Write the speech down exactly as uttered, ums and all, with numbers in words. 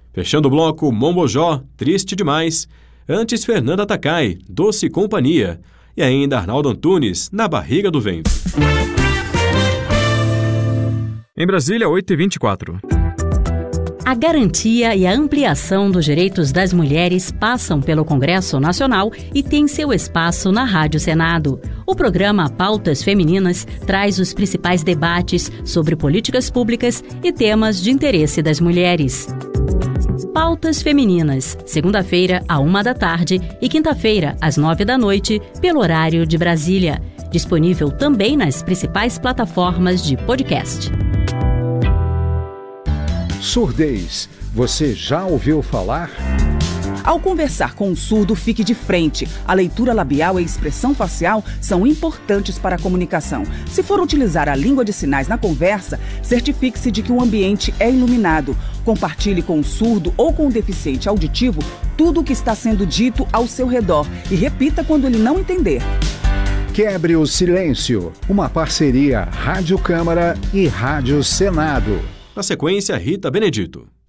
Fechando o bloco, Mombojó, Triste Demais. Antes, Fernanda Takai, Doce Companhia. E ainda Arnaldo Antunes, Na Barriga do Vento. Em Brasília, oito e vinte e quatro. A garantia e a ampliação dos direitos das mulheres passam pelo Congresso Nacional e tem seu espaço na Rádio Senado. O programa Pautas Femininas traz os principais debates sobre políticas públicas e temas de interesse das mulheres. Pautas Femininas, segunda-feira, à uma da tarde e quinta-feira, às nove da noite, pelo horário de Brasília. Disponível também nas principais plataformas de podcast. Surdez. Você já ouviu falar? Ao conversar com um surdo, fique de frente. A leitura labial e a expressão facial são importantes para a comunicação. Se for utilizar a língua de sinais na conversa, certifique-se de que o ambiente é iluminado. Compartilhe com o surdo ou com o deficiente auditivo tudo o que está sendo dito ao seu redor e repita quando ele não entender. Quebre o silêncio. Uma parceria Rádio Câmara e Rádio Senado. Na sequência, Rita Benedito.